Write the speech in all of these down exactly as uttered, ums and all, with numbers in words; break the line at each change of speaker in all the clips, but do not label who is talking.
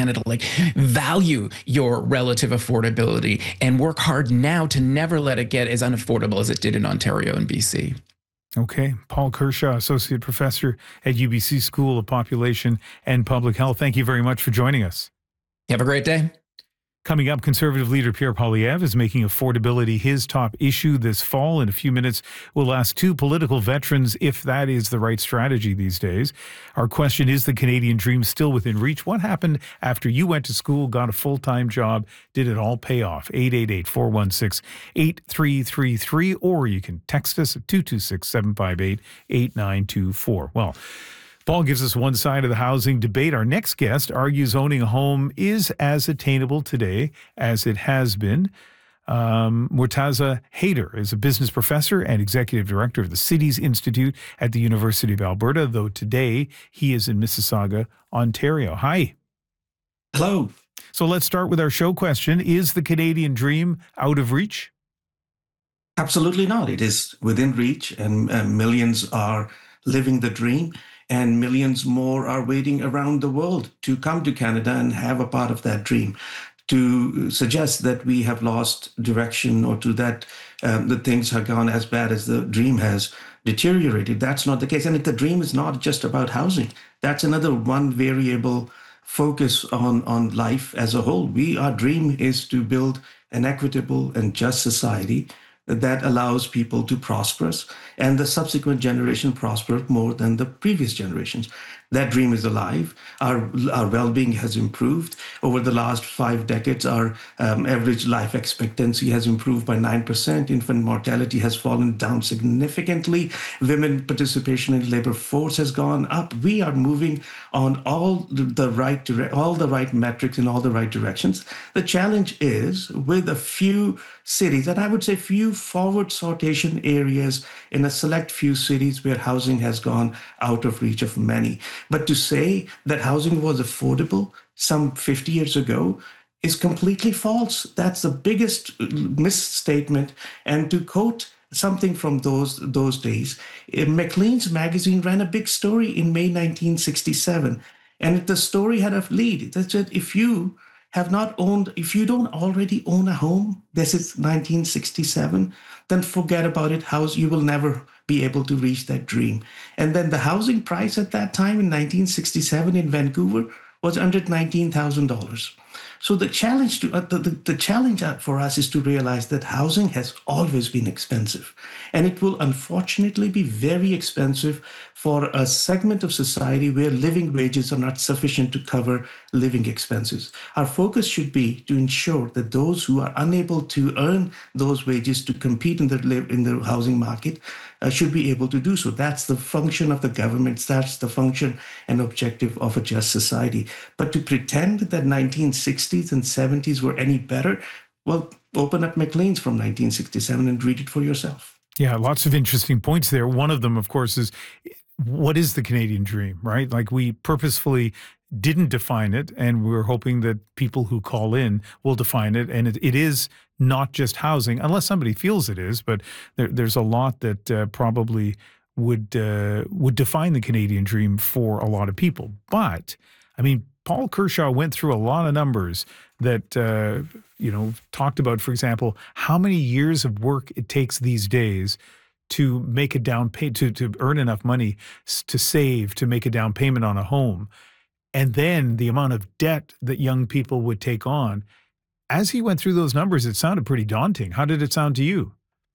Canada. Like, value your relative affordability and work hard now to never let it get as unaffordable as it did in Ontario and B C.
Okay. Paul Kershaw, Associate Professor at U B C School of Population and Public Health. Thank you very much for joining us.
Have a great day.
Coming up, Conservative leader Pierre Poilievre is making affordability his top issue this fall. In a few minutes, we'll ask two political veterans if that is the right strategy these days. Our question is, the Canadian dream still within reach? What happened after you went to school, got a full-time job? Did it all pay off? eight eight eight, four one six, eight three three three, or you can text us at two two six, seven five eight, eight nine two four. Well, Paul gives us one side of the housing debate. Our next guest argues owning a home is as attainable today as it has been. Um, Murtaza Haider is a business professor and executive director of the Cities Institute at the University of Alberta, though today he is in Mississauga, Ontario. Hi.
Hello.
So let's start with our show question. Is the Canadian dream out of reach?
Absolutely not. It is within reach, and, and millions are living the dream. And millions more are waiting around the world to come to Canada and have a part of that dream. To suggest that we have lost direction, or to that um, the things have gone as bad as the dream has deteriorated, that's not the case. And the dream is not just about housing. That's another one variable focus on, on life as a whole. We, our dream is to build an equitable and just society that allows people to prosper, and the subsequent generation prosper more than the previous generations. That dream is alive. Our, our well-being has improved. Over the last five decades, our um, average life expectancy has improved by nine percent. Infant mortality has fallen down significantly. Women participation in labor force has gone up. We are moving on all the right dire- all the right metrics in all the right directions. The challenge is with a few cities, and I would say few forward sortation areas in a select few cities where housing has gone out of reach of many. But to say that housing was affordable some fifty years ago is completely false. That's the biggest misstatement. And to quote something from those those days, Maclean's magazine ran a big story in May nineteen sixty-seven. And the story had a lead that said, if you have not owned, if you don't already own a home, this is nineteen sixty-seven, then forget about it. House, you will never be able to reach that dream. And then the housing price at that time in nineteen sixty-seven in Vancouver was under nineteen thousand dollars. So the challenge to uh, the, the, the challenge for us is to realize that housing has always been expensive, and it will unfortunately be very expensive for a segment of society where living wages are not sufficient to cover living expenses. Our focus should be to ensure that those who are unable to earn those wages to compete in the in the housing market uh, should be able to do so. That's the function of the government. That's the function and objective of a just society. But to pretend that nineteen sixties and seventies were any better, well, open up Maclean's from nineteen sixty-seven and read it for yourself.
Yeah, lots of interesting points there. One of them, of course, is what is the Canadian dream, right? Like, we purposefully didn't define it, and we're hoping that people who call in will define it. And it, it is not just housing, unless somebody feels it is, but there, there's a lot that uh, probably would uh, would define the Canadian dream for a lot of people. But, I mean, Paul Kershaw went through a lot of numbers that, uh, you know, talked about, for example, how many years of work it takes these days to make a down pay, to, to earn enough money to save, to make a down payment on a home. And then the amount of debt that young people would take on. As he went through those numbers, it sounded pretty daunting. How did it sound to you?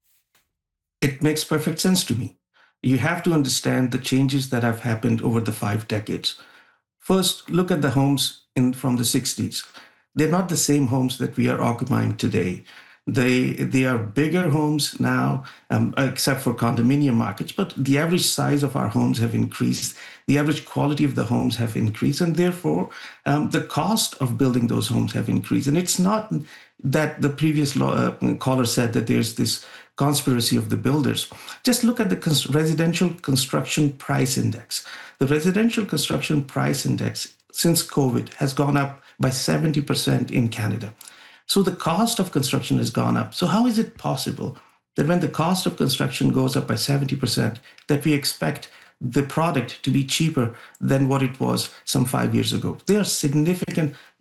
It makes perfect sense to me. You have to understand the changes that have happened over the five decades. First, look at the homes in from the sixties. They're not the same homes that we are occupying today. They they are bigger homes now, um, except for condominium markets, but the average size of our homes have increased. The average quality of the homes have increased, and therefore um, the cost of building those homes have increased. And it's not that the previous law, uh, caller said that there's this conspiracy of the builders. Just look at the cons- residential construction price index. The residential construction price index since COVID has gone up by seventy percent in Canada. So the cost of construction has gone up. So how is it possible that when the cost of construction goes up by seventy percent, that we expect the product to be cheaper than what it was some five years ago? There are significant